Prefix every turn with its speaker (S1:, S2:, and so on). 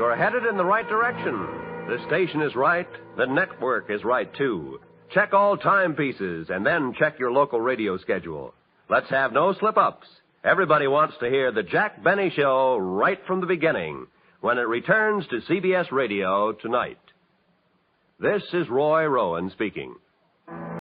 S1: You're headed in the right direction. The station is right. The network is right, too. Check all timepieces and then check your local radio schedule. Let's have no slip-ups. Everybody wants to hear the Jack Benny Show right from the beginning when it returns to CBS Radio tonight. This is Roy Rowan speaking.